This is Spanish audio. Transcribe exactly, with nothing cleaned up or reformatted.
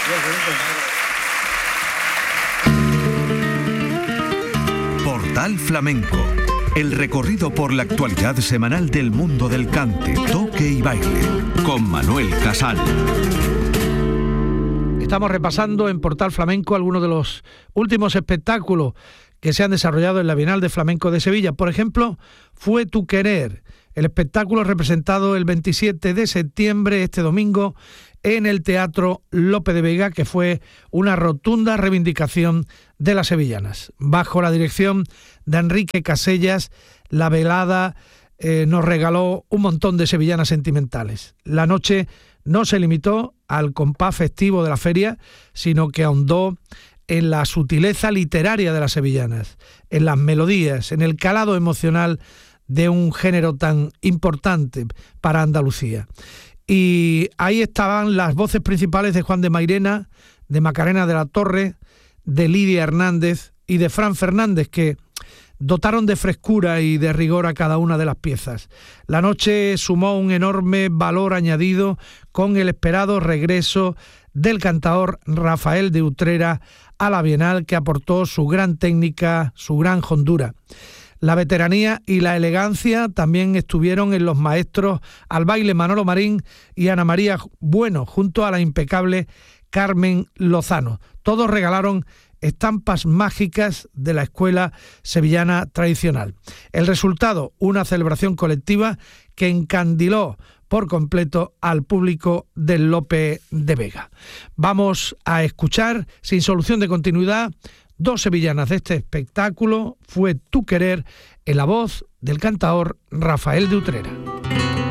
Portal Flamenco. El recorrido por la actualidad semanal del mundo del cante, toque y baile. Con Manuel Casal. Estamos repasando en Portal Flamenco algunos de los últimos espectáculos que se han desarrollado en la Bienal de Flamenco de Sevilla. Por ejemplo, Fue tu querer, el espectáculo representado el veintisiete de septiembre, este domingo, en el Teatro Lope de Vega, que fue una rotunda reivindicación de las sevillanas. Bajo la dirección de Enrique Casellas, la velada eh, nos regaló un montón de sevillanas sentimentales. La noche no se limitó al compás festivo de la feria, sino que ahondó en la sutileza literaria de las sevillanas, en las melodías, en el calado emocional de un género tan importante para Andalucía. Y ahí estaban las voces principales de Juan de Mairena, de Macarena de la Torre, de Lidia Hernández y de Fran Fernández, que dotaron de frescura y de rigor a cada una de las piezas. La noche sumó un enorme valor añadido con el esperado regreso del cantaor Rafael de Utrera a la Bienal, que aportó su gran técnica, su gran hondura. La veteranía y la elegancia también estuvieron en los maestros al baile Manolo Marín y Ana María Bueno, junto a la impecable Carmen Lozano. Todos regalaron estampas mágicas de la escuela sevillana tradicional. El resultado, una celebración colectiva que encandiló por completo al público del Lope de Vega. Vamos a escuchar, sin solución de continuidad, dos sevillanas de este espectáculo. Fue tu querer, en la voz del cantaor Rafael de Utrera.